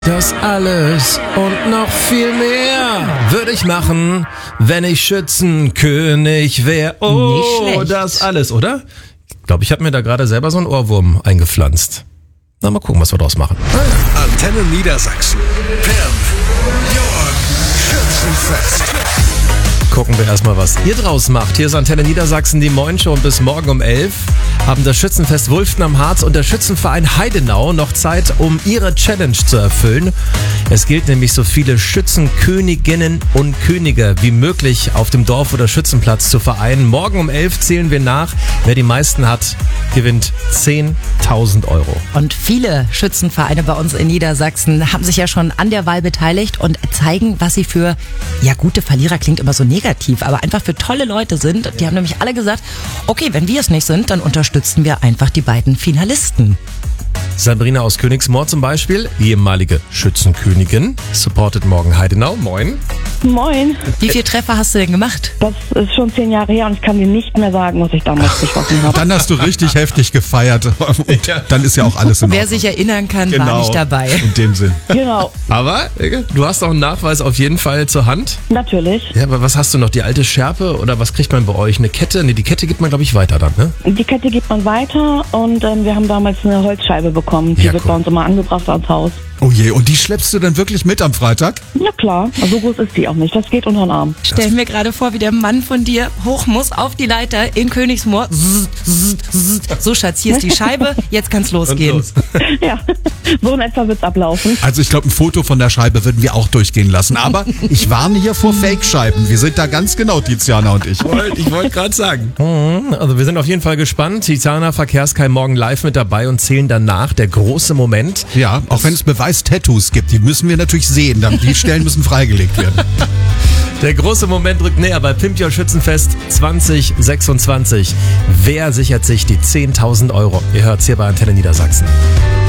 Das alles und noch viel mehr würde ich machen, wenn ich Schützenkönig wäre. Oh, Nicht schlecht. Das alles, oder? Ich glaube, ich habe mir da gerade selber so einen Ohrwurm eingepflanzt. Na, mal gucken, was wir draus machen. Antenne Niedersachsen. Jörg Schützenfest. Gucken wir erstmal, was ihr draus macht. Hier ist Antenne Niedersachsen, die Moin-Show, und bis morgen um 11 haben das Schützenfest Wulften am Harz und der Schützenverein Heidenau noch Zeit, um ihre Challenge zu erfüllen. Es gilt nämlich, so viele Schützenköniginnen und Könige wie möglich auf dem Dorf- oder Schützenplatz zu vereinen. Morgen um 11 zählen wir nach. Wer die meisten hat, gewinnt 10.000 Euro. Und viele Schützenvereine bei uns in Niedersachsen haben sich ja schon an der Wahl beteiligt und zeigen, was sie für, ja, gute Verlierer klingt immer so negativ, aber einfach für tolle Leute sind. Die haben nämlich alle gesagt, okay, wenn wir es nicht sind, dann unterstützen wir einfach die beiden Finalisten. Sabrina aus Königsmoor zum Beispiel, ehemalige Schützenkönigin, supportet morgen Heidenau. Moin. Moin. Wie viele Treffer hast du denn gemacht? Das ist schon 10 Jahre her und ich kann dir nicht mehr sagen, was ich damals geschossen habe. Dann hast du richtig heftig gefeiert. Und dann ist ja auch alles in Wer Ordnung. sich erinnern kann, Genau, war nicht dabei. in dem Sinn. Genau, Aber du hast auch einen Nachweis auf jeden Fall zur Hand. natürlich. Ja, aber was hast du noch? Die alte Schärpe oder was kriegt man bei euch? Eine Kette? Ne, die Kette gibt man, glaube ich, weiter dann, ne? Die Kette gibt man weiter und wir haben damals eine Holzscheibe bekommen. Die Ja, wird cool. bei uns immer angebracht ans Haus. Oh je, und die schleppst du dann wirklich mit am Freitag? Na klar, so groß ist die auch nicht. Das geht unter den Arm. Stell mir gerade vor, wie der Mann von dir hoch muss auf die Leiter in Königsmoor. So, Schatz, hier ist die Scheibe, jetzt kann's losgehen. los. Ja, so in etwa wird's ablaufen. Also ich glaube, ein Foto von der Scheibe würden wir auch durchgehen lassen. Aber ich warne hier vor Fake-Scheiben. Wir sind da ganz genau, Tiziana und ich. Ich wollte gerade sagen. Also wir sind auf jeden Fall gespannt. Tiziana Verkehrskeim morgen live mit dabei und zählen danach der große Moment. Ja, auch wenn es Beweis-Tattoos gibt, die müssen wir natürlich sehen. Die Stellen müssen freigelegt werden. Der große Moment rückt näher bei Pimp Your Schützenfest 2026. Wer sichert sich die 10.000 Euro? Ihr hört's hier bei Antenne Niedersachsen.